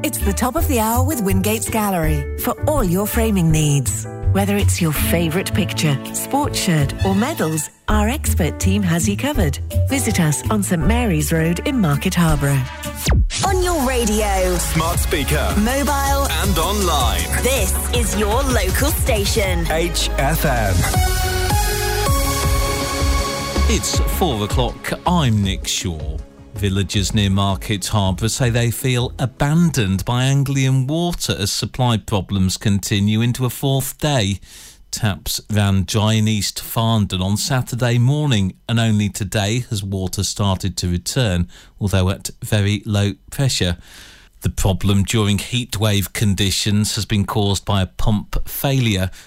It's the top of the hour with Wingate's Gallery for all your framing needs. Whether it's your favourite picture, sports shirt or medals, our expert team has you covered. Visit us on St Mary's Road in Market Harborough. On your radio, smart speaker, mobile and online. This is your local station. HFM. It's 4 o'clock. I'm Nick Shaw. Villagers near Market Harborough say they feel abandoned by Anglian Water as supply problems continue into a fourth day. Taps ran dry in East Farndon on Saturday morning, and only today has water started to return, although at very low pressure. The problem during heatwave conditions has been caused by a pump failure.